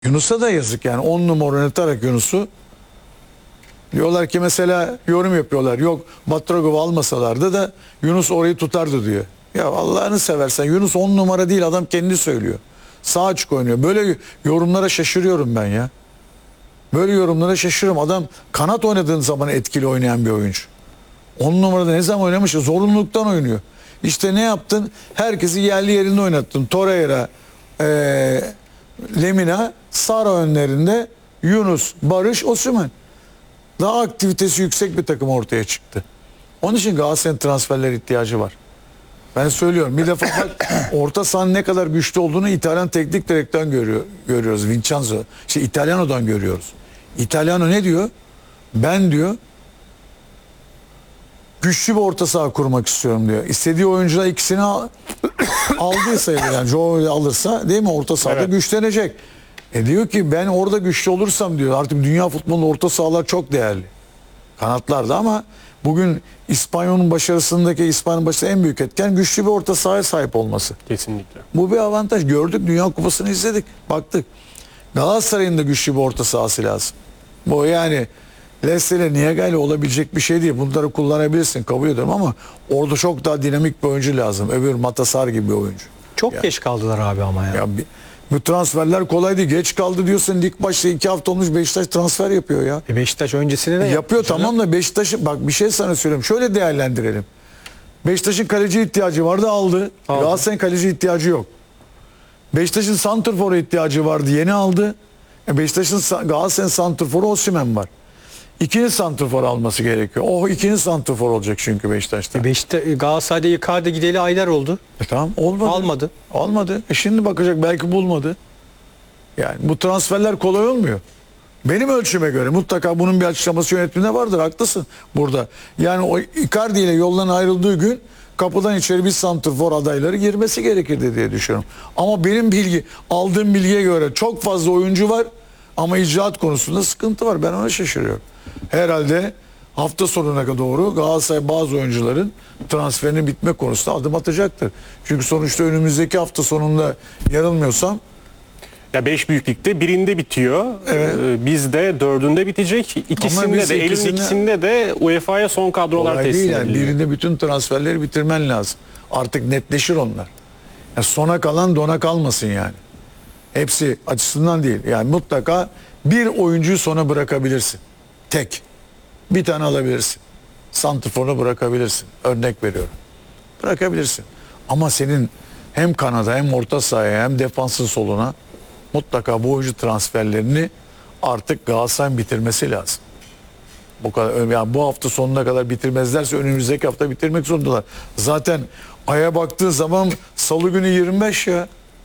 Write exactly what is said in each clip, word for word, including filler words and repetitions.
Yunus'a da yazık yani. on numara oynatarak Yunus'u. Diyorlar ki mesela yorum yapıyorlar. Yok Batragov'u almasalardı da Yunus orayı tutardı diyor. Ya Allah'ını seversen Yunus on numara değil, adam kendi söylüyor. Sağ açık oynuyor. Böyle yorumlara şaşırıyorum ben ya. Böyle yorumlara şaşırıyorum. Adam kanat oynadığın zaman etkili oynayan bir oyuncu. on numarada ne zaman oynamış? Zorunluluktan oynuyor. İşte ne yaptın? Herkesi yerli yerinde oynattın. Torreira, ee, Lemina, Sara önlerinde Yunus, Barış, Osimhen. Daha aktivitesi yüksek bir takım ortaya çıktı. Onun için Galatasaray'ın transferler ihtiyacı var. Ben söylüyorum. Bir defa bak, orta sahanın ne kadar güçlü olduğunu İtalyan teknik direktörden görüyor, görüyoruz. Vincenzo. İşte İtalyano'dan görüyoruz. İtalyano ne diyor? Ben diyor güçlü bir orta saha kurmak istiyorum diyor. İstediği oyuncular ikisini al, aldıysa yani Joe alırsa değil mi orta sahada evet. güçlenecek. E diyor ki ben orada güçlü olursam diyor artık dünya futbolunda orta sahalar çok değerli. Kanatlarda ama bugün İspanyol'un başarısındaki İspanya'nın başarısında en büyük etken güçlü bir orta sahaya sahip olması. Kesinlikle. Bu bir avantaj. Gördük, Dünya Kupası'nı izledik. Baktık. Galatasaray'ın da güçlü bir orta sahası lazım. Bu yani Leicester'le Niaga'yla olabilecek bir şey değil. Bunları kullanabilirsin, kabul ediyorum ama orada çok daha dinamik bir oyuncu lazım. Öbür Matasar gibi bir oyuncu. Çok yani. geç kaldılar abi ama ya. ya bir, bu transferler kolay değil. Geç kaldı diyorsun. Lig başta iki hafta olmuş Beşiktaş transfer yapıyor ya. E Beşiktaş öncesinde de e yapıyor canım. Tamam da Beşiktaş'ın bak bir şey sana söyleyeyim. Şöyle değerlendirelim. Beşiktaş'ın kaleci ihtiyacı vardı, aldı. aldı. Galatasaray'ın kaleci ihtiyacı yok. Beşiktaş'ın santrfora ihtiyacı vardı, yeni aldı. E Beşiktaş'ın Galatasaray'ın santrforu Osimhen var. İkinci santrfor alması gerekiyor. O ikinci santrfor olacak çünkü Beşiktaş'ta. E Beşiktaş, Galatasaray'da Icardi gideli aylar oldu. E tamam olmadı. Almadı. Almadı. E şimdi bakacak belki bulmadı. Yani bu transferler kolay olmuyor. Benim ölçüme göre mutlaka bunun bir açıklaması yönetiminde vardır. Haklısın burada. Yani o Icardi ile yoldan ayrıldığı gün kapıdan içeri bir santrfor adayları girmesi gerekirdi diye düşünüyorum. Ama benim bilgi aldığım bilgiye göre çok fazla oyuncu var ama icraat konusunda sıkıntı var. Ben ona şaşırıyorum. Herhalde hafta sonuna doğru Galatasaray bazı oyuncuların transferinin bitme konusunda adım atacaktır. Çünkü sonuçta önümüzdeki hafta sonunda yanılmıyorsam ya beş büyüklükte birinde bitiyor. Evet. Ee, bizde dördünde bitecek. İkisinde de Eylül'ün ikisinde... ikisinde de U E F A'ya son kadrolar Olay teslim değil yani. ediliyor. Birinde bütün transferleri bitirmen lazım. Artık netleşir onlar. Yani sona kalan dona kalmasın yani. Hepsi açısından değil. Yani mutlaka bir oyuncuyu sona bırakabilirsin. Tek. Bir tane alabilirsin. Santrfor'u bırakabilirsin. Örnek veriyorum. Bırakabilirsin. Ama senin hem kanada hem orta sahaya hem defansın soluna mutlaka bu oyuncu transferlerini artık Galatasaray'ın bitirmesi lazım. Bu kadar yani bu hafta sonuna kadar bitirmezlerse önümüzdeki hafta bitirmek zorundalar. Zaten aya baktığın zaman Salı günü yirmi beş ya.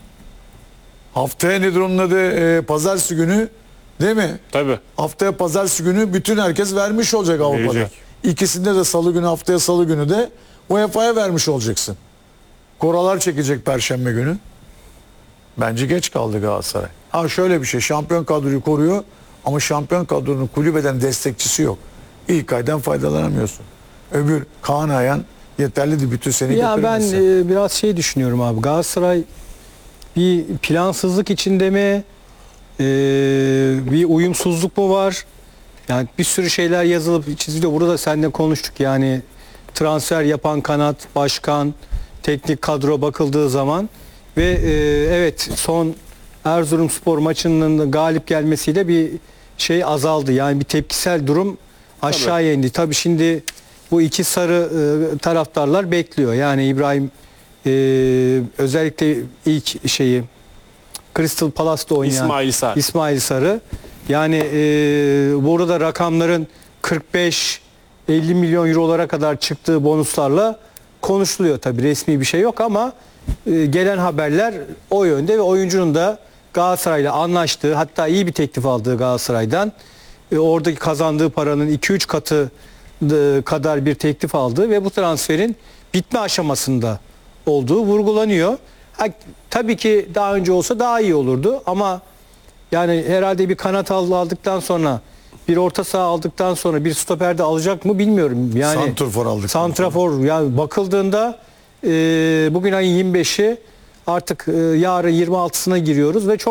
Haftaya nedir onun adı? Ee, Pazartesi günü değil mi? Tabii. Haftaya Pazartesi günü bütün herkes vermiş olacak Avrupa'da. Verecek. İkisinde de Salı günü, haftaya Salı günü de U E F A'ya vermiş olacaksın. Koralar çekecek Perşembe günü. Bence geç kaldı Galatasaray. Ha şöyle bir şey, şampiyon kadroyu koruyor ama şampiyon kadronun kulübeden destekçisi yok. İlk aydan faydalanamıyorsun. Öbür Kaan Ayhan yeterli de bütün seni Ya ben götürmesi. e, biraz şey düşünüyorum abi. Galatasaray bir plansızlık içinde mi? E, bir uyumsuzluk mu var? Yani bir sürü şeyler yazılıp çiziliyor. Burada da seninle konuştuk yani transfer yapan kanat, başkan, teknik kadro bakıldığı zaman ve e, evet son Erzurumspor maçının galip gelmesiyle bir şey azaldı. Yani bir tepkisel durum aşağıya indi. Tabii şimdi bu iki sarı e, taraftarlar bekliyor. Yani İbrahim e, özellikle ilk şeyi Crystal Palace'da oynayan İsmail Sarı. İsmail Sarı. Yani e, burada rakamların kırk beş elli milyon eurolara kadar çıktığı bonuslarla konuşuluyor tabii. Resmi bir şey yok ama e, gelen haberler o yönde ve oyuncunun da Galatasaray'la anlaştığı, hatta iyi bir teklif aldığı Galatasaray'dan e, oradaki kazandığı paranın iki üç katı e, kadar bir teklif aldığı ve bu transferin bitme aşamasında olduğu vurgulanıyor. Ha, tabii ki daha önce olsa daha iyi olurdu ama yani herhalde bir kanat aldıktan sonra, bir orta saha aldıktan sonra bir stoper de alacak mı bilmiyorum. Yani Santrfor aldık. Santrafor yani bakıldığında e, bugün ayın yirmi beşi artık e, yarın yirmi altısına giriyoruz ve çok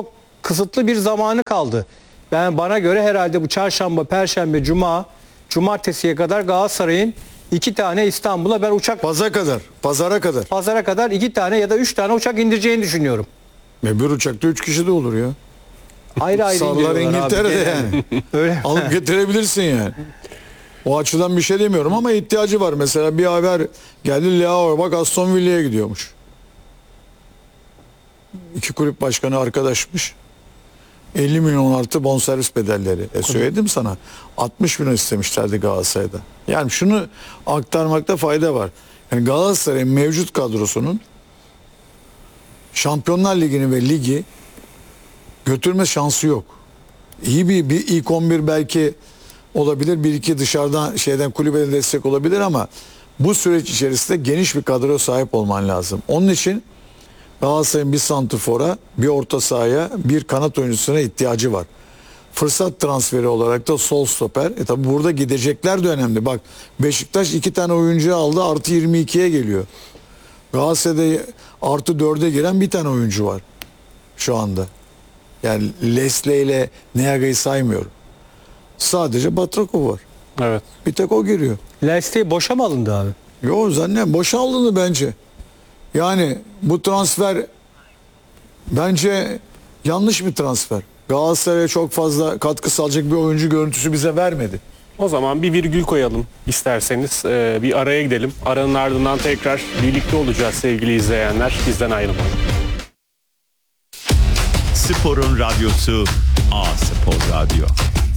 kısıtlı bir zamanı kaldı. Ben bana göre herhalde bu çarşamba, perşembe, cuma, cumartesiye kadar Galatasaray'ın iki tane İstanbul'a ben uçak Paza kadar, pazara kadar. pazara kadar iki tane ya da üç tane uçak indireceğini düşünüyorum. Ve bir uçakta üç kişi de olur ya. Ayrı ayrı Sallar indiriyorlar abi. İngiltere'de yani. Öyle. Alıp getirebilirsin yani. O açıdan bir şey demiyorum ama ihtiyacı var. Mesela bir haber geldi, Leao bak Aston Villa'ya gidiyormuş. İki kulüp başkanı arkadaşmış. elli milyon artı bonservis bedelleri. E söyledim sana. altmış milyon istemişlerdi Galatasaray'da. Yani şunu aktarmakta fayda var. Yani Galatasaray'ın mevcut kadrosunun Şampiyonlar Ligi'ni ve ligi götürme şansı yok. İyi bir, bir ilk on bir belki olabilir. Bir iki dışarıdan şeyden kulübeden destek olabilir ama bu süreç içerisinde geniş bir kadro sahip olman lazım. Onun için Galatasaray'ın bir santrfora, bir orta sahaya, bir kanat oyuncusuna ihtiyacı var. Fırsat transferi olarak da sol stoper. E tabi burada gidecekler de önemli. Bak Beşiktaş iki tane oyuncu aldı, artı yirmi ikiye geliyor. Galatasaray'da artı dörde giren bir tane oyuncu var şu anda. Yani Leslie ile Neaga'yı saymıyorum. Sadece Batrakov var. Evet. Bir tek o giriyor. Leicester boşa mı alındı abi? Yo zannediyorum boşa alındı bence. Yani bu transfer bence yanlış bir transfer. Galatasaray'a çok fazla katkı sağlayacak bir oyuncu görüntüsü bize vermedi. O zaman bir virgül koyalım isterseniz. Ee, bir araya gidelim. Aranın ardından tekrar birlikte olacağız sevgili izleyenler. Bizden ayrılmayın. Sporun radyosu A Spor Radyo.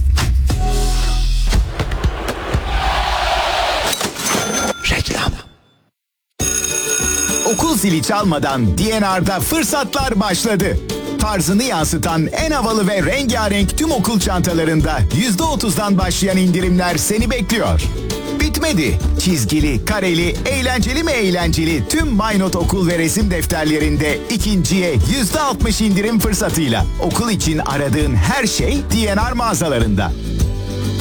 Reklam. Okul zili çalmadan D N R'da fırsatlar başladı. Tarzını yansıtan en havalı ve rengarenk tüm okul çantalarında yüzde otuzdan başlayan indirimler seni bekliyor. Bitmedi. Çizgili, kareli, eğlenceli mi eğlenceli tüm MyNote okul ve resim defterlerinde ikinciye yüzde altmış indirim fırsatıyla. Okul için aradığın her şey D N R mağazalarında.